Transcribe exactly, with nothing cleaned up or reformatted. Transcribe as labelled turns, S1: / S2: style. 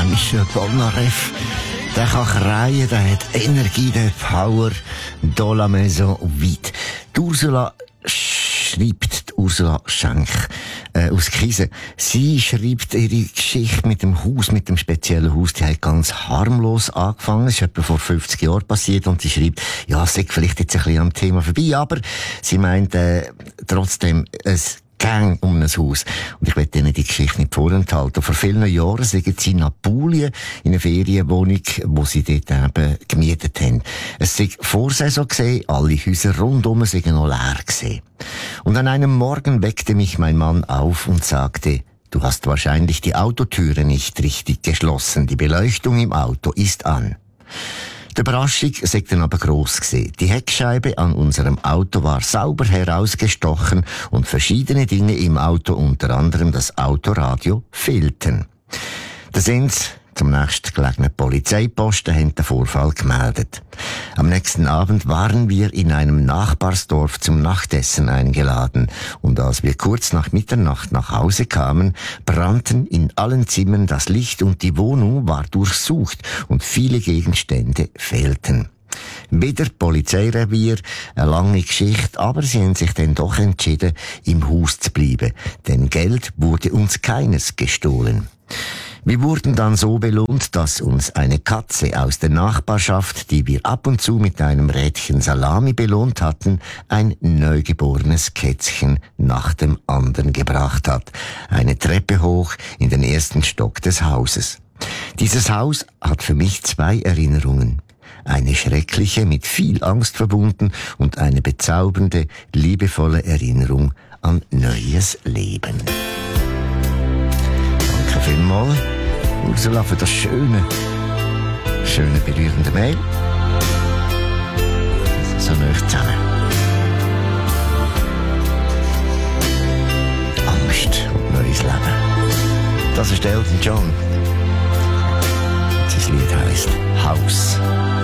S1: Michel Polnareff. Der kann kreien, der hat Energie, der hat Power. Dans la maison vide. Die Ursula schreibt, die Ursula Schenk, äh, aus Kise. Sie schreibt ihre Geschichte mit dem Haus, mit dem speziellen Haus, die hat ganz harmlos angefangen. Das ist etwa vor fünfzig Jahren passiert und sie schreibt, ja, es ist vielleicht jetzt ein bisschen am Thema vorbei, aber sie meint, äh, trotzdem, es Gang um ein Haus. Und ich will Ihnen die Geschichte nicht vorenthalten. Vor vielen Jahren sind sie in Apulien in einer Ferienwohnung, wo sie dort eben gemietet haben. Es war Vorsaison gewesen, alle Häuser rundum sind noch leer gewesen. Und an einem Morgen weckte mich mein Mann auf und sagte, du hast wahrscheinlich die Autotüre nicht richtig geschlossen. Die Beleuchtung im Auto ist an. Die Überraschung sei dann aber gross gewesen. Die Heckscheibe an unserem Auto war sauber herausgestochen und verschiedene Dinge im Auto, unter anderem das Autoradio, fehlten. Da sind sie zum nächstgelegenen Polizeiposten, haben den Vorfall gemeldet. Am nächsten Abend waren wir in einem Nachbarsdorf zum Nachtessen eingeladen und als wir kurz nach Mitternacht nach Hause kamen, brannten in allen Zimmern das Licht und die Wohnung war durchsucht und viele Gegenstände fehlten. Wieder Polizeirevier, eine lange Geschichte, aber sie haben sich dann doch entschieden, im Haus zu bleiben, denn Geld wurde uns keines gestohlen. Wir wurden dann so belohnt, dass uns eine Katze aus der Nachbarschaft, die wir ab und zu mit einem Rädchen Salami belohnt hatten, ein neugeborenes Kätzchen nach dem anderen gebracht hat. Eine Treppe hoch in den ersten Stock des Hauses. Dieses Haus hat für mich zwei Erinnerungen. Eine schreckliche, mit viel Angst verbunden und eine bezaubernde, liebevolle Erinnerung an neues Leben. Danke vielmals, Ursula, für das schöne, schöne, berührende Mail. So nah zusammen. Angst und neues Leben. Das ist Elton John. Sein Lied heisst House.